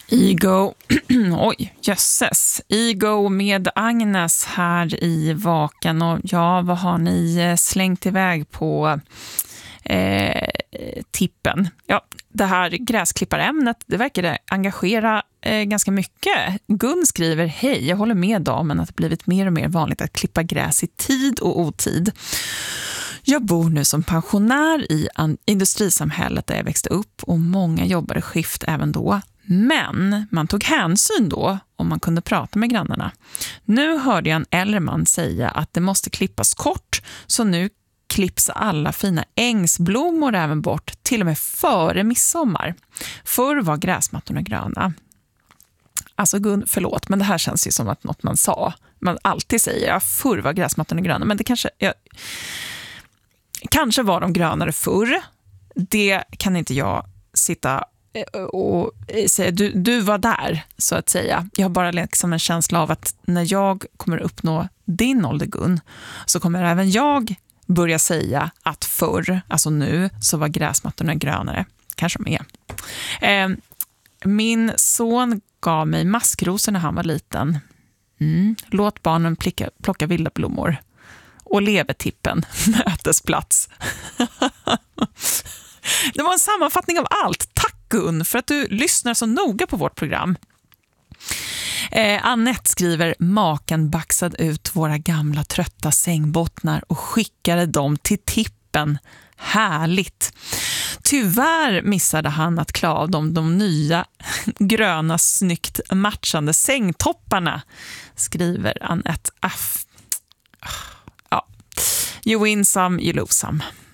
Ego, oj, jösses. Ego med Agnes här i Vaken. Och ja, vad har ni slängt iväg på tippen? Ja, det här gräsklipparämnet, det verkar engagera ganska mycket. Gun skriver, hej, jag håller med damen att det blivit mer och mer vanligt att klippa gräs i tid och otid. Jag bor nu som pensionär i industrisamhället där jag växte upp och många jobbade skift även då. Men man tog hänsyn då om man kunde prata med grannarna. Nu hörde jag en äldre man säga att det måste klippas kort, så nu klipps alla fina ängsblommor även bort, till och med före midsommar. Förr var gräsmattorna gröna. Alltså Gun, förlåt, men det här känns ju som att något man sa. Man alltid säger, ja, förr var gräsmattorna gröna, men det kanske var de grönare förr. Det kan inte jag sitta och säga, du var där, så att säga. Jag har bara liksom en känsla av att när jag kommer uppnå din ålder, Gun, så kommer även jag börja säga att förr, alltså nu, så var gräsmattorna grönare. Kanske mer. Min son gav mig maskrosor när han var liten. Låt barnen plocka vilda blommor. Och levertippen, mötesplats. Det var en sammanfattning av allt. Tack Gun för att du lyssnar så noga på vårt program. Annette skriver, maken baxade ut våra gamla trötta sängbottnar och skickade dem till tippen. Härligt. Tyvärr missade han att klä av dem de nya gröna snyggt matchande sängtopparna, skriver Annette. Ja. You win some, you lose some.